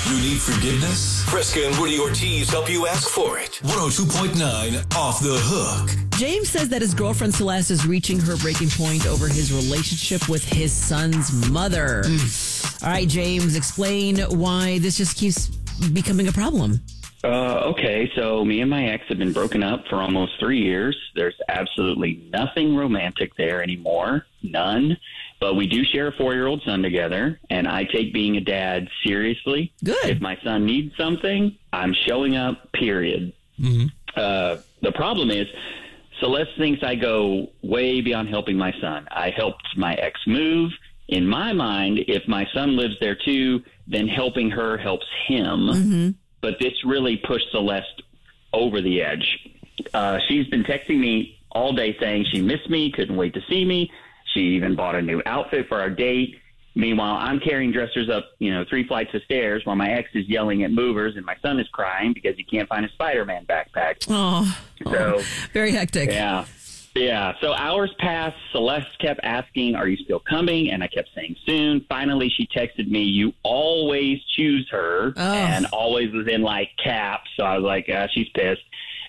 You need forgiveness? Fresca and Woody Ortiz help you ask for it. 102.9 Off the Hook. James says that his girlfriend Celeste is reaching her breaking point over his relationship with his son's mother. All right, James, explain why this just keeps becoming a problem. Okay, so me and my ex have been broken up for almost 3 years. There's absolutely nothing romantic there anymore. None. But we do share a 4-year-old son together, and I take being a dad seriously. Good. If my son needs something, I'm showing up, period. Mm-hmm. The problem is, Celeste thinks I go way beyond helping my son. I helped my ex move. In my mind, if my son lives there too, then helping her helps him. Mm-hmm. But this really pushed Celeste over the edge. She's been texting me all day saying she missed me, couldn't wait to see me. She even bought a new outfit for our date. Meanwhile, I'm carrying dressers up, 3 flights of stairs while my ex is yelling at movers and my son is crying because he can't find a Spider-Man backpack. Oh, very hectic. Yeah. Yeah. So hours passed. Celeste kept asking, "Are you still coming?" And I kept saying soon. Finally, she texted me, "You always choose her," and always was in caps. So I was like, she's pissed.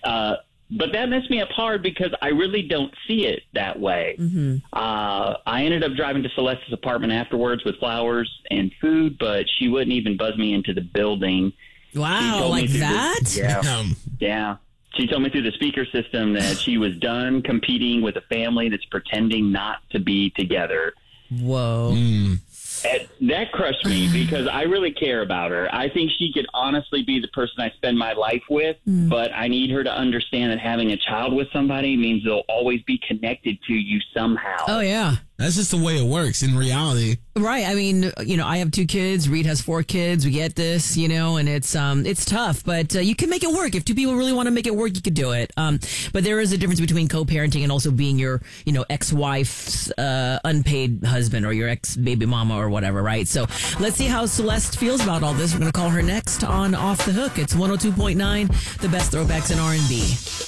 But that messed me up hard because I really don't see it that way. Mm-hmm. I ended up driving to Celeste's apartment afterwards with flowers and food, but she wouldn't even buzz me into the building. Wow, like that? Yeah. She told me through the speaker system that she was done competing with a family that's pretending not to be together. Whoa. And that crushed me because I really care about her. I think she could honestly be the person I spend my life with, but I need her to understand that having a child with somebody means they'll always be connected to you somehow. Oh, yeah. That's just the way it works in reality. Right. I mean, I have 2 kids. Reed has 4 kids. We get this, and it's tough, but you can make it work. If 2 people really want to make it work, you could do it. But there is a difference between co-parenting and also being your, ex-wife's unpaid husband or your ex-baby mama or whatever, right? So let's see how Celeste feels about all this. We're going to call her next on Off the Hook. It's 102.9, the best throwbacks in R&B.